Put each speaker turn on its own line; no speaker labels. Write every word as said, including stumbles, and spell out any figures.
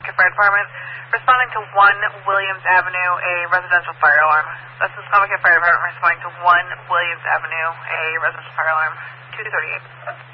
Fire Department, responding to one Williams Avenue, a residential fire alarm. This is Columbia Fire Department responding to one Williams Avenue, a residential fire alarm, two thirty-eight.